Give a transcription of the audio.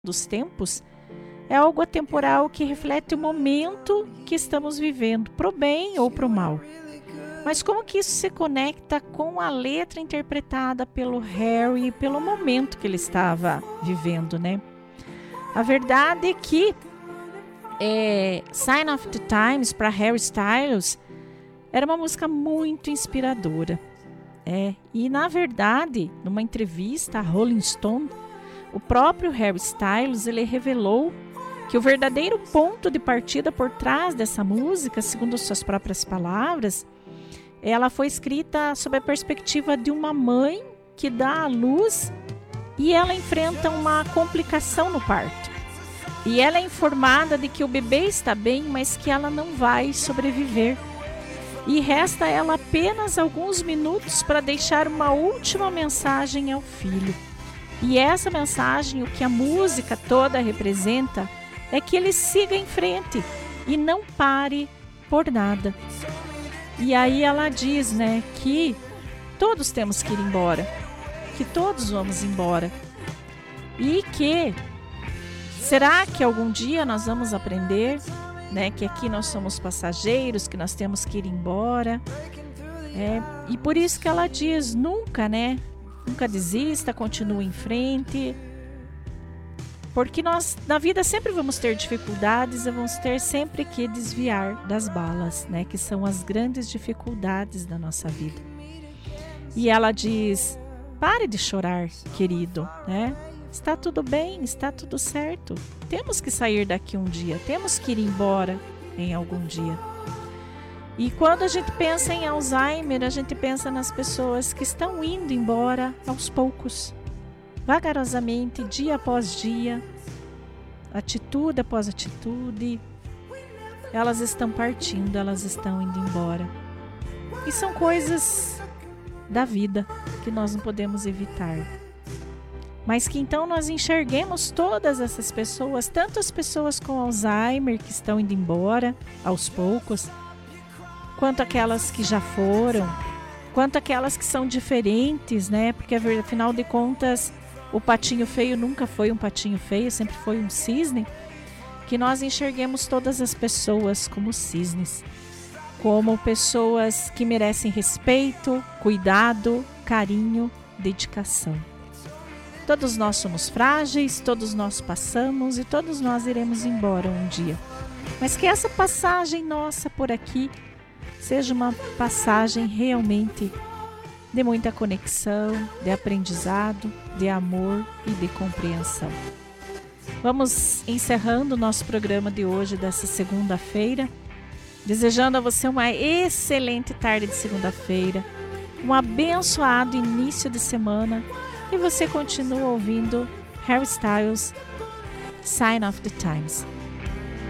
dos tempos é algo atemporal que reflete o momento que estamos vivendo, pro bem ou pro mal. Mas como que isso se conecta com a letra interpretada pelo Harry e pelo momento que ele estava vivendo, né? A verdade é que Sign of the Times para Harry Styles era uma música muito inspiradora. E na verdade, numa entrevista a Rolling Stone, o próprio Harry Styles ele revelou que o verdadeiro ponto de partida por trás dessa música, segundo suas próprias palavras, ela foi escrita sob a perspectiva de uma mãe que dá à luz e ela enfrenta uma complicação no parto. E ela é informada de que o bebê está bem, mas que ela não vai sobreviver. E resta a ela apenas alguns minutos para deixar uma última mensagem ao filho. E essa mensagem, o que a música toda representa, é que ele siga em frente e não pare por nada. E aí ela diz, né, que todos temos que ir embora, que todos vamos embora. E que será que algum dia nós vamos aprender, né, que aqui nós somos passageiros, que nós temos que ir embora. E por isso que ela diz, nunca desista, continue em frente. Porque nós, na vida, sempre vamos ter dificuldades e vamos ter sempre que desviar das balas, né? Que são as grandes dificuldades da nossa vida. E ela diz, pare de chorar, querido, né? Está tudo bem, está tudo certo. Temos que sair daqui um dia, temos que ir embora em algum dia. E quando a gente pensa em Alzheimer, a gente pensa nas pessoas que estão indo embora aos poucos. Vagarosamente, dia após dia, atitude após atitude, elas estão partindo, elas estão indo embora. E são coisas da vida que nós não podemos evitar. Mas que então nós enxerguemos todas essas pessoas, tanto as pessoas com Alzheimer que estão indo embora aos poucos, quanto aquelas que já foram, quanto aquelas que são diferentes, né? Porque afinal de contas, o patinho feio nunca foi um patinho feio, sempre foi um cisne. Que nós enxerguemos todas as pessoas como cisnes, como pessoas que merecem respeito, cuidado, carinho, dedicação. Todos nós somos frágeis, todos nós passamos e todos nós iremos embora um dia. Mas que essa passagem nossa por aqui seja uma passagem realmente de muita conexão, de aprendizado, de amor e de compreensão. Vamos encerrando o nosso programa de hoje, dessa segunda-feira, desejando a você uma excelente tarde de segunda-feira, um abençoado início de semana e você continua ouvindo Harry Styles, Sign of the Times.